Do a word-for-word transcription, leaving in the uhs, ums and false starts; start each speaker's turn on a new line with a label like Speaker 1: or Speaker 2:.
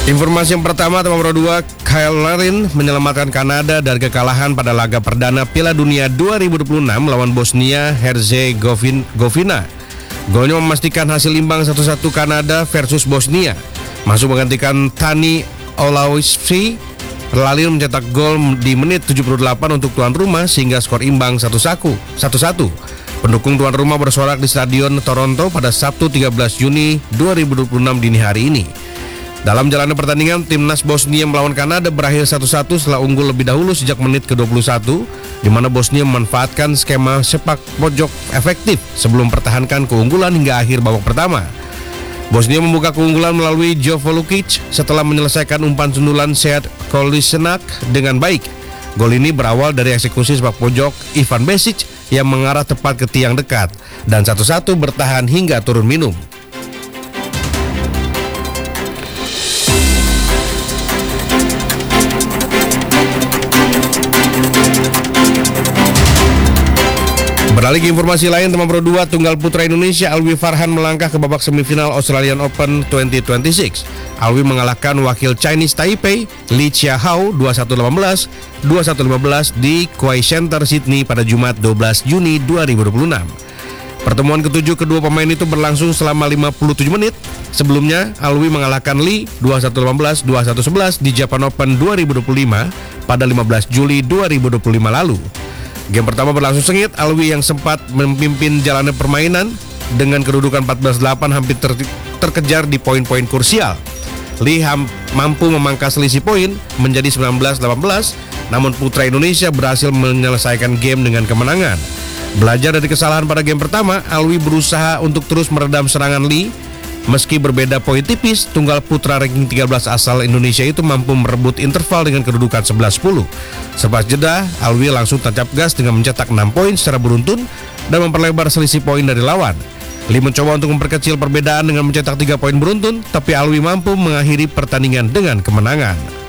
Speaker 1: Informasi yang pertama, nomor dua, Kyle Larin menyelamatkan Kanada dari kekalahan pada laga perdana Piala Dunia dua ribu dua puluh enam melawan Bosnia Herzegovina. Golnya memastikan hasil imbang satu satu Kanada versus Bosnia. Masuk menggantikan Tani Olawisvi, Larin mencetak gol di menit tujuh puluh delapan untuk tuan rumah sehingga skor imbang satu satu. Pendukung tuan rumah bersorak di Stadion Toronto pada Sabtu tiga belas Juni dua ribu dua puluh enam dini hari ini. Dalam jalannya pertandingan, timnas Bosnia melawan Kanada berakhir satu satu setelah unggul lebih dahulu sejak menit ke dua puluh satu, di mana Bosnia memanfaatkan skema sepak pojok efektif sebelum mempertahankan keunggulan hingga akhir babak pertama. Bosnia membuka keunggulan melalui Jovo Lukic setelah menyelesaikan umpan sundulan Sead Kolasinac dengan baik. Gol ini berawal dari eksekusi sepak pojok Ivan Besic yang mengarah tepat ke tiang dekat, dan satu satu bertahan hingga turun minum. Beralih ke informasi lain, teman Pro dua, tunggal putra Indonesia Alwi Farhan melangkah ke babak semifinal Australian Open dua ribu dua puluh enam. Alwi mengalahkan wakil Chinese Taipei Li Chiahao dua satu delapan belas, dua satu lima belas di Quay Center Sydney pada Jumat dua belas Juni dua ribu dua puluh enam. Pertemuan ketujuh kedua pemain itu berlangsung selama lima puluh tujuh menit. Sebelumnya, Alwi mengalahkan Li dua satu delapan belas, dua satu sebelas di Japan Open dua ribu dua puluh lima pada lima belas Juli dua ribu dua puluh lima lalu. Game pertama berlangsung sengit. Alwi yang sempat memimpin jalannya permainan dengan kedudukan empat belas delapan hampir ter terkejar di poin-poin krusial. Li mampu memangkas selisih poin menjadi sembilan belas delapan belas, namun putra Indonesia berhasil menyelesaikan game dengan kemenangan. Belajar dari kesalahan pada game pertama, Alwi berusaha untuk terus meredam serangan Li. Meski berbeda poin tipis, tunggal putra ranking tiga belas asal Indonesia itu mampu merebut interval dengan kedudukan sebelas sepuluh. Selepas jeda, Alwi langsung tancap gas dengan mencetak enam poin secara beruntun dan memperlebar selisih poin dari lawan. Li mencoba untuk memperkecil perbedaan dengan mencetak tiga poin beruntun, tapi Alwi mampu mengakhiri pertandingan dengan kemenangan.